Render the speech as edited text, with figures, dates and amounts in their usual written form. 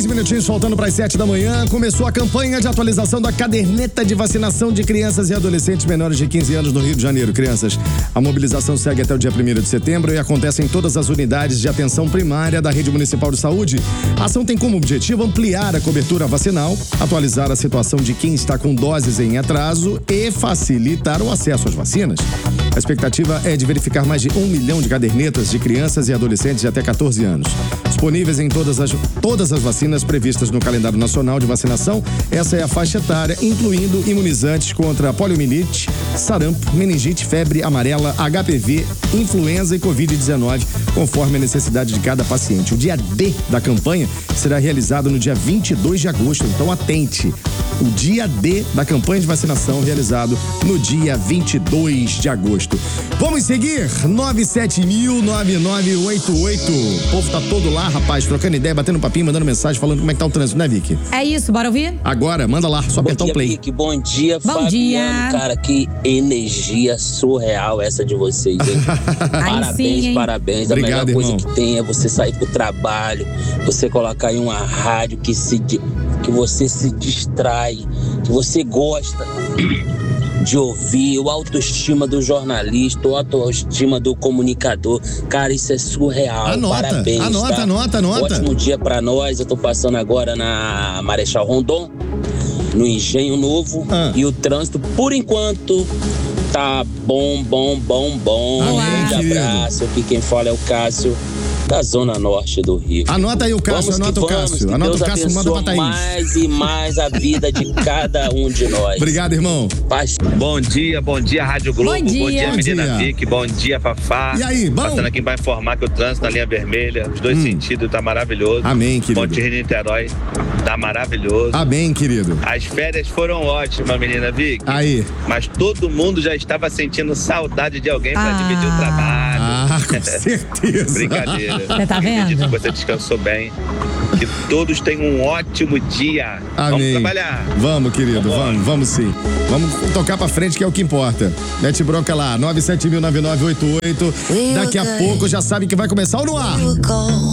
15 minutinhos faltando para as 7 da manhã. Começou a campanha de atualização da caderneta de vacinação de crianças e adolescentes menores de 15 anos no Rio de Janeiro. Crianças, a mobilização segue até o dia 1º de setembro e acontece em todas as unidades de atenção primária da Rede Municipal de Saúde. A ação tem como objetivo ampliar a cobertura vacinal, atualizar a situação de quem está com doses em atraso e facilitar o acesso às vacinas. A expectativa é de verificar mais de 1 milhão de cadernetas de crianças e adolescentes de até 14 anos. Disponíveis em todas as vacinas previstas no calendário nacional de vacinação. Essa é a faixa etária, incluindo imunizantes contra poliomielite, sarampo, meningite, febre amarela, HPV, influenza e Covid-19, conforme a necessidade de cada paciente. O dia D da campanha será realizado no dia 22 de agosto, então atente. O dia D da campanha de vacinação realizado no dia 22 de agosto. Vamos seguir? 970009988. O povo tá todo lá, rapaz, trocando ideia, batendo papinho, mandando mensagem, falando como é que tá o trânsito, né, Vicky? É isso, bora ouvir? Agora, manda lá, só apertar o play. Vicky, bom dia, bom Fabiano, dia. Cara, que energia surreal essa de vocês, hein? Parabéns, sim, parabéns. Obrigado, a melhor coisa irmão. que tem é você sair pro trabalho, você colocar aí uma rádio que você se distrai, que você gosta de ouvir, o autoestima do jornalista, o autoestima do comunicador. Cara, isso é surreal. Parabéns, anota. Ótimo dia pra nós. Eu tô passando agora na Marechal Rondon, no Engenho Novo, e o trânsito, por enquanto, tá bom. Amém, Grande abraço. Aqui quem fala é o Cássio, da Zona Norte do Rio. Anota aí o Cássio, anota o Cássio. Anota o Cássio, manda pra Thaís. Mais e mais a vida de cada um de nós. Obrigado, irmão. Bom dia, Rádio Globo. Bom dia. Menina Vicky. Bom dia, Fafá. E aí, bom? Passando aqui pra informar que o trânsito na linha vermelha, os dois sentidos, tá maravilhoso. Amém, querido. Monte Rio Niterói, tá maravilhoso. Amém, querido. As férias foram ótimas, menina Vicky. Aí. Mas todo mundo já estava sentindo saudade de alguém pra dividir o trabalho. Com certeza. Brincadeira. Você tá vendo? Acredito que você descansou bem. Que todos tenham um ótimo dia. Amém. Vamos trabalhar. Vamos, querido, vamos sim. Vamos tocar pra frente, que é o que importa. Mete bronca lá, 970009988. Daqui a pouco já sabe que vai começar o No Ar.